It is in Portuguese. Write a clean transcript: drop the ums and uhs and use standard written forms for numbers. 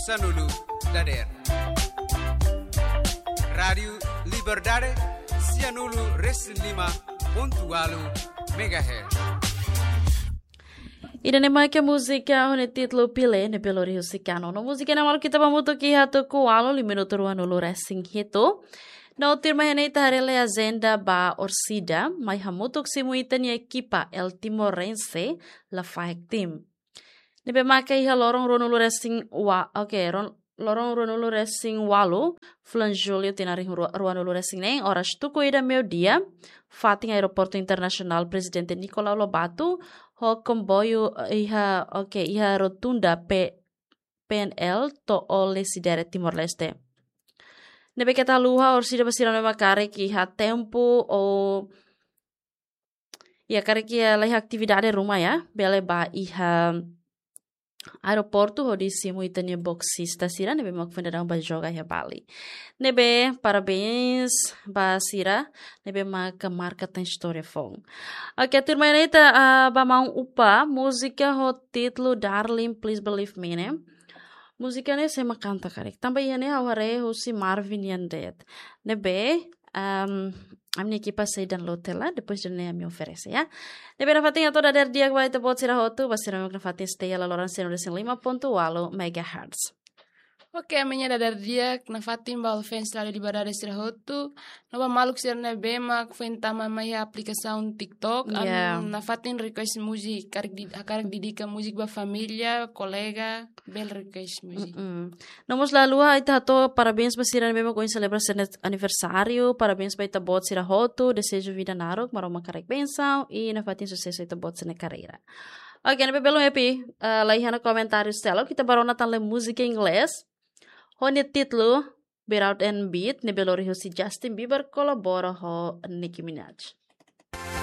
Sanulu Dader. Radio Liberdade Sianulu Reslima Pontualu MHz. Ida ne mai que música hone título pile ne pelo rio sicano. No música na mal kita pamuto ki hato ko alo limino toruano racing hito. Na utir mahene taharele agenda ba orsida mai hamutok simuita ni equipa El Timorense la Faik Team. Nebe maka iha lorong ronulu racing lorong ronulu racing walu flan julio tinari ruanulu racing nem horas tuko ida meu dia fating aeroporto internacional presidente Nicolau Lobato ho comboio iha rotunda PNL to ole sidere Timor-Leste. Nebe kita luha orsida basira neba kare ki ha tempo o ya kare ki la atividade rumah ya bele ba iha aeroporto hodisi muitanya boxista sira nebe mak vendadang ba joga ya Bali. Nebe parabéns ba sira nebe mak marca tem história fong. Ok, turma neta ba mau upa música ho título Darling Please Believe Me né. Música né se canta karek. Também né aware ho si Marvin Yandet. Nebe a minha equipa sai dan lotela depois de me oferece ya. Nebe na fatinha toda der dia vai te bot sira hotu basira mak na fatinha stay la loran seno de 5.8 MHz. Ok, amanhã da dia na fatim bal fens lá de barada sira hotu. Nova maluk sira na bema que foi tama mai aplicação TikTok. Na fatim request música karek didica música ba família, colega, bel request música. Nomos lalu aita to parabéns ba sira na bema com celebração aniversário, parabéns ba ita bot sira hotu, desejo vida narok, maroma karek benção e na fatim sucesso ita bot sina carreira. Ok, na bebelo epi, lá na comentários dela, kita barona tan le música em inglês. Hone título Beat Out and Beat, ne belori ho si Justin Bieber colabora ho Nicki Minaj.